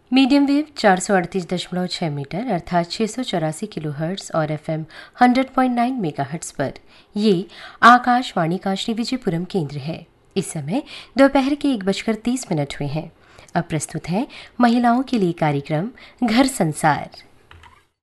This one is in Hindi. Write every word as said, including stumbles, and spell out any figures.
मीडियम वेव चार सौ अड़तीस दशमलव छः मीटर अर्थात छः सौ चौरासी किलो हर्ट्स और एफएम सौ पॉइंट नौ मेगा हर्ट्स पर ये आकाशवाणी का श्री विजयपुरम केंद्र है। इस समय दोपहर के एक बजकर तीस मिनट हुए हैं। अब प्रस्तुत है महिलाओं के लिए कार्यक्रम घर संसार।